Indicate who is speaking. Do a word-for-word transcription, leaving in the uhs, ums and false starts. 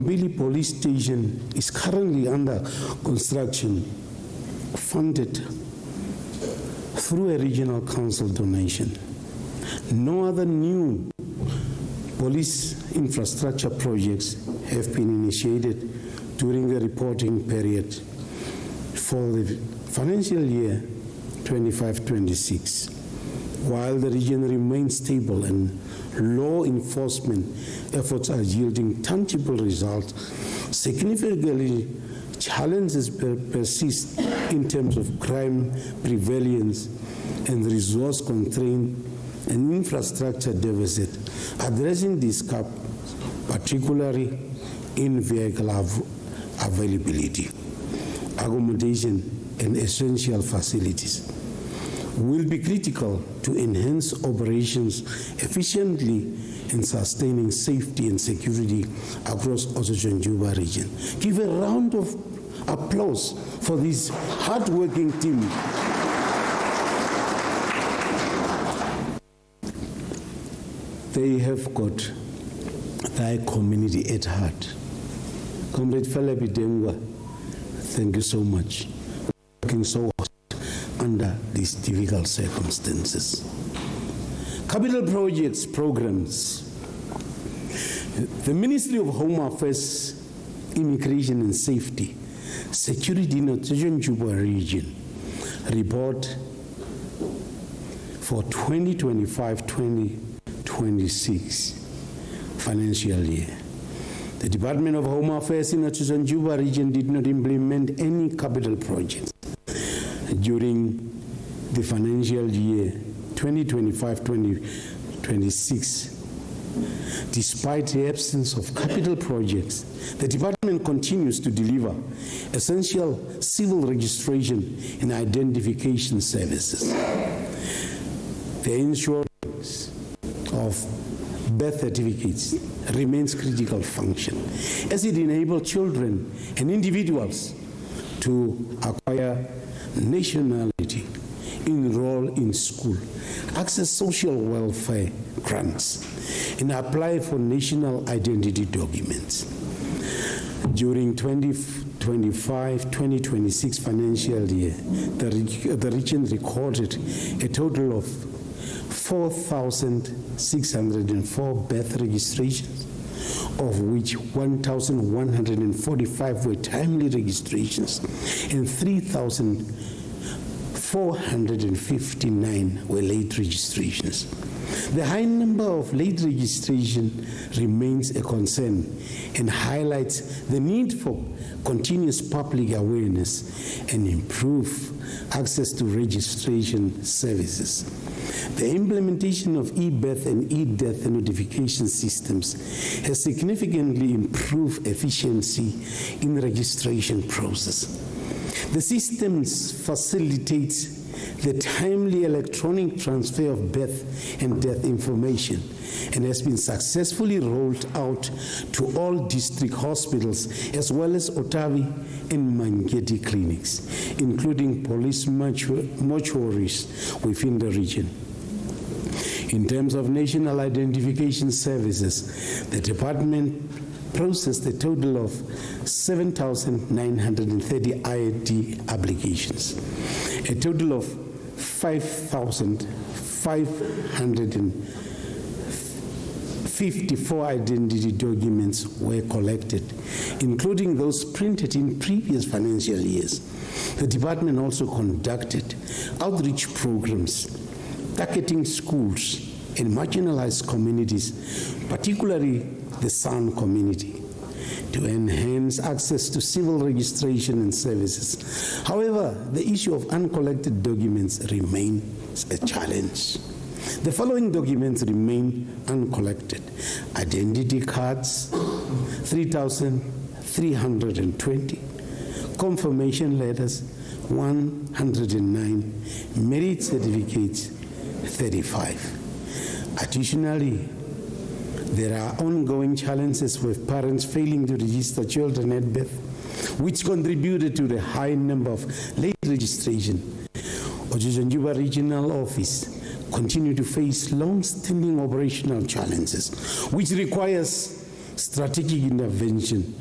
Speaker 1: Billy Police Station is currently under construction, funded through a regional council donation. No other new police infrastructure projects have been initiated during the reporting period for the financial year twenty-five twenty-six. While the region remains stable and law enforcement efforts are yielding tangible results, significantly challenges per persist in terms of crime prevalence and resource constraint and infrastructure deficit. Addressing this gap, particularly in vehicle av availability, accommodation and essential facilities, will be critical to enhance operations efficiently and sustaining safety and security across Otjiwajonjuba region. Give a round of applause for this hard-working team. They have got their community at heart. Comrade Philip Dengwa, thank you so much. Working so hard under these difficult circumstances. Capital projects programs. The Ministry of Home Affairs, Immigration and Safety, Security in Otjiwajonjuba region report for twenty twenty-five twenty twenty-six financial year. The Department of Home Affairs in Otjiwajonjuba region did not implement any capital projects during the financial year twenty twenty-five twenty twenty-six. Despite the absence of capital projects, the department continues to deliver essential civil registration and identification services. The insurance of birth certificates remains critical function as it enables children and individuals to acquire nationality, enroll in school, access social welfare grants, and apply for national identity documents. During twenty twenty-five twenty twenty-six financial year, the, the region recorded a total of four thousand six hundred four birth registrations, of which one thousand one hundred forty-five were timely registrations and three thousand four hundred fifty-nine were late registrations. The high number of late registration remains a concern and highlights the need for continuous public awareness and improve access to registration services. The implementation of e-birth and e-death notification systems has significantly improved efficiency in the registration process. The systems facilitate the timely electronic transfer of birth and death information and has been successfully rolled out to all district hospitals as well as Otavi and Mangeti clinics, including police mortuaries within the region. In terms of national identification services, the department processed a total of seven thousand nine hundred thirty I D applications. A total of five thousand five hundred fifty-four identity documents were collected, including those printed in previous financial years. The department also conducted outreach programs targeting schools and marginalized communities, particularly the San community, to enhance access to civil registration and services. However, the issue of uncollected documents remains a challenge. The following documents remain uncollected: identity cards, three thousand three hundred twenty, confirmation letters, one hundred nine, marriage certificates, thirty-five. Additionally, there are ongoing challenges with parents failing to register children at birth, which contributed to the high number of late registration. Otjiwajonjuba Regional Office continue to face long-standing operational challenges, which requires strategic intervention